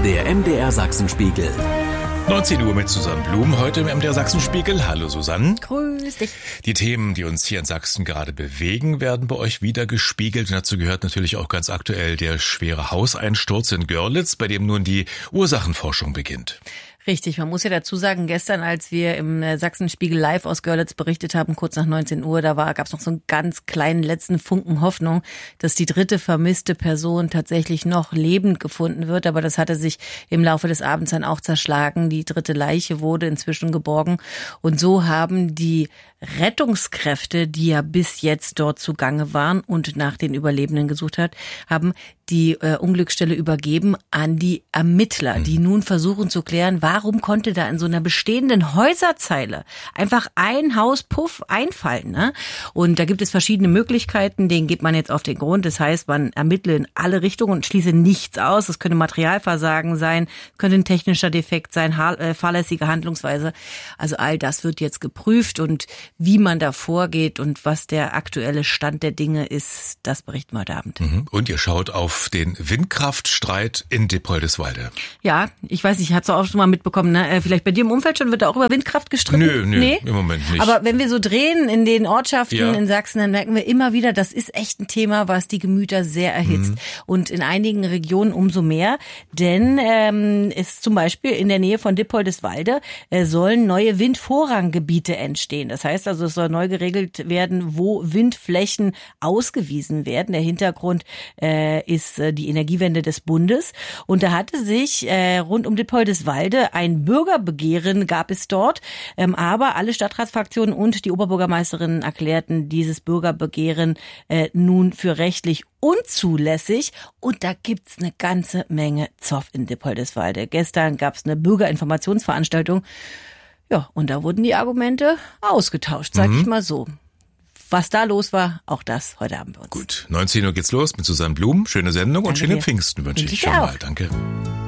Der MDR Sachsenspiegel. 19 Uhr mit Susanne Blum, heute im MDR Sachsenspiegel. Hallo Susanne. Grüß dich. Die Themen, die uns hier in Sachsen gerade bewegen, werden bei euch wieder gespiegelt. Und dazu gehört natürlich auch ganz aktuell der schwere Hauseinsturz in Görlitz, bei dem nun die Ursachenforschung beginnt. Richtig, man muss ja dazu sagen, gestern, als wir im Sachsenspiegel live aus Görlitz berichtet haben, kurz nach 19 Uhr, gab es noch so einen ganz kleinen letzten Funken Hoffnung, dass die dritte vermisste Person tatsächlich noch lebend gefunden wird. Aber das hatte sich im Laufe des Abends dann auch zerschlagen. Die dritte Leiche wurde inzwischen geborgen. Und so haben die Rettungskräfte, die ja bis jetzt dort zugange waren und nach den Überlebenden gesucht haben die Unglücksstelle übergeben an die Ermittler, die nun versuchen zu klären, warum konnte da in so einer bestehenden Häuserzeile einfach ein Hauspuff einfallen, ne? Und da gibt es verschiedene Möglichkeiten, denen geht man jetzt auf den Grund. Das heißt, man ermittle in alle Richtungen und schließe nichts aus. Es könnte Materialversagen sein, könnte ein technischer Defekt sein, fahrlässige Handlungsweise. Also all das wird jetzt geprüft und wie man da vorgeht und was der aktuelle Stand der Dinge ist, das berichten wir heute Abend. Und ihr schaut auf den Windkraftstreit in Dippoldiswalde. Ja, ich weiß nicht, ich habe es auch schon mal mitbekommen, ne? Vielleicht bei dir im Umfeld schon, wird da auch über Windkraft gestritten? Nö, im Moment nicht. Aber wenn wir so drehen in den Ortschaften in Sachsen, dann merken wir immer wieder, das ist echt ein Thema, was die Gemüter sehr erhitzt. Und in einigen Regionen umso mehr, denn ist zum Beispiel in der Nähe von Dippoldiswalde sollen neue Windvorranggebiete entstehen. Das heißt also, es soll neu geregelt werden, wo Windflächen ausgewiesen werden. Der Hintergrund ist die Energiewende des Bundes. Und da hatte sich rund um Dippoldiswalde ein Bürgerbegehren, gab es dort. Aber alle Stadtratsfraktionen und die Oberbürgermeisterin erklärten dieses Bürgerbegehren nun für rechtlich unzulässig. Und da gibt's eine ganze Menge Zoff in Dippoldiswalde. Gestern gab's eine Bürgerinformationsveranstaltung. Ja, und da wurden die Argumente ausgetauscht, sag ich mal so. Was da los war, auch das heute Abend bei uns. Gut, 19 Uhr geht's los mit Susanne Blum. Schöne Sendung und schöne Pfingsten wünsche ich schon mal. Danke.